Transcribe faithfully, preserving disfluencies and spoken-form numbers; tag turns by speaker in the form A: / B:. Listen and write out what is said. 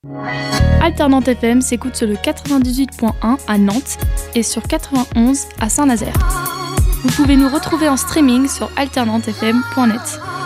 A: Alternante F M s'écoute sur le quatre-vingt-dix-huit point un à Nantes et sur quatre-vingt-onze à Saint-Nazaire. Vous pouvez nous retrouver en streaming sur alternante f m point net.